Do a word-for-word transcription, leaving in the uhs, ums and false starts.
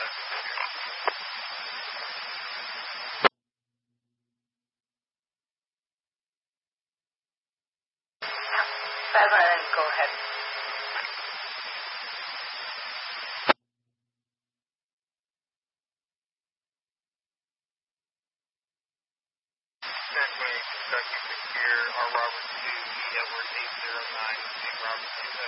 Seven, go ahead. Kentucky Secure, R. Robert two, E. Edward eight zero nine, G. Robert two.